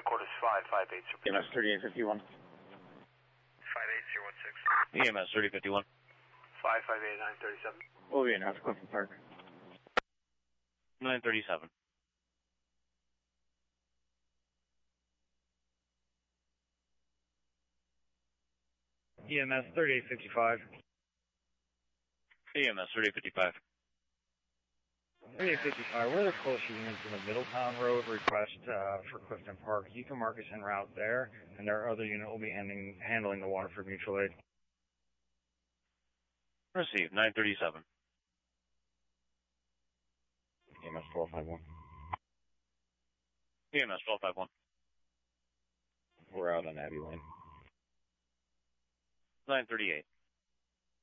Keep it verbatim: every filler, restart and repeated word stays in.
headquarters five five eight. E M S thirty-eight fifty-one. five eight zero one six. E M S thirty fifty-one. five five eight nine thirty-seven. We'll be in after Clifton Park. nine thirty-seven. E M S thirty-eight fifty-five. E M S thirty fifty-five. thirty-eight fifty-five, we're the closest units in the Middletown Road request uh, for Clifton Park. You can mark us en route there, and our other unit will be handling, handling the Waterford Mutual Aid. Received, nine thirty-seven. E M S twelve fifty-one. E M S twelve fifty-one. We're out on Abbey Lane. nine thirty-eight.